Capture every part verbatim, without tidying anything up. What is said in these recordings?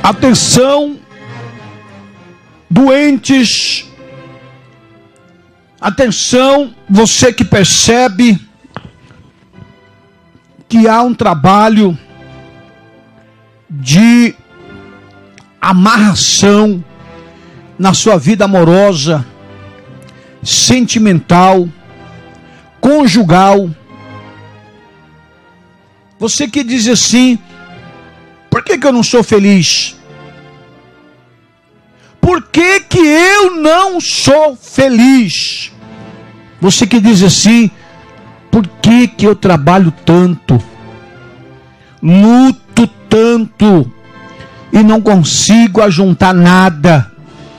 Atenção, doentes. Atenção, você que percebe que há um trabalho de amarração na sua vida amorosa, sentimental, conjugal. Você que diz assim: por que que eu não sou feliz? Por que que eu não sou feliz? Você que diz assim: por que que eu trabalho tanto, luto tanto e não consigo ajuntar nada?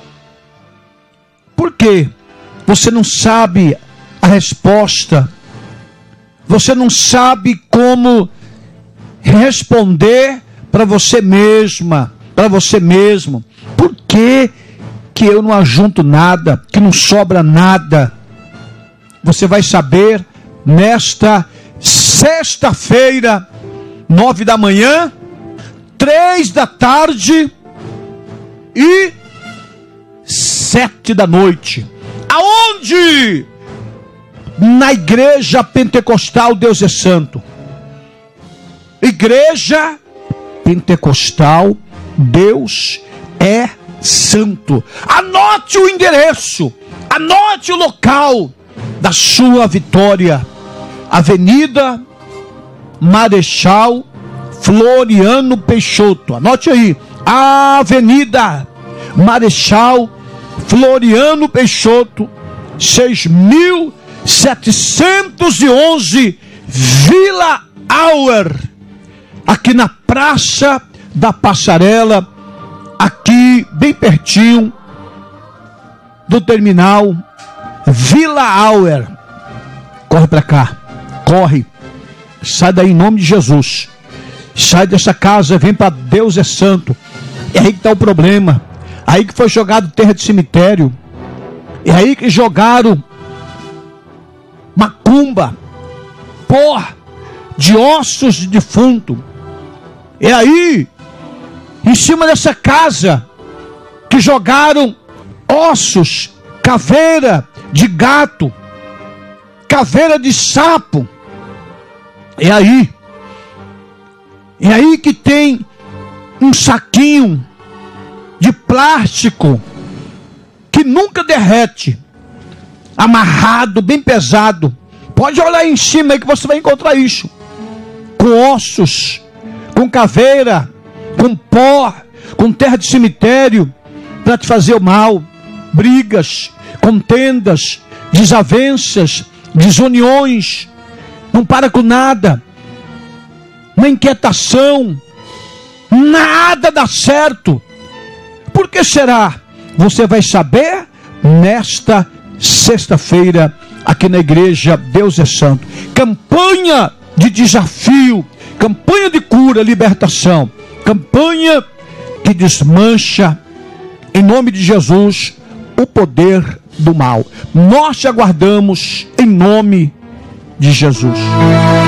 Por quê? Você não sabe a resposta. Você não sabe como responder para você mesma, para você mesmo. Por que que eu não ajunto nada, que não sobra nada? Você vai saber nesta sexta-feira, nove da manhã, três da tarde e sete da noite. Aonde? Na Igreja Pentecostal Deus é Santo. Igreja Pentecostal Deus é Santo. Anote o endereço, anote o local da sua vitória. Avenida Marechal Floriano Peixoto. Anote aí. Avenida Marechal Floriano Peixoto, seis mil setecentos e onze, Vila Auer, aqui na Praça da Passarela, aqui bem pertinho do terminal Vila Auer. Corre para cá, corre, sai daí em nome de Jesus, sai dessa casa, vem para Deus é Santo. É aí que está o problema, aí que foi jogado terra de cemitério, é aí que jogaram macumba, pó de ossos de defunto. É aí, em cima dessa casa, que jogaram ossos, caveira de gato, caveira de sapo. É aí. É aí que tem um saquinho de plástico que nunca derrete, amarrado, bem pesado. Pode olhar aí em cima aí que você vai encontrar isso. Com ossos, com caveira, com pó, com terra de cemitério, para te fazer o mal. Brigas, contendas, desavenças, desuniões. Não para com nada. Uma inquietação. Nada dá certo. Por que será? Você vai saber nesta sexta-feira, aqui na Igreja Deus é Santo. Campanha de desafio, campanha de cura, libertação, campanha que desmancha, em nome de Jesus, o poder do mal. Nós te aguardamos em nome de Jesus.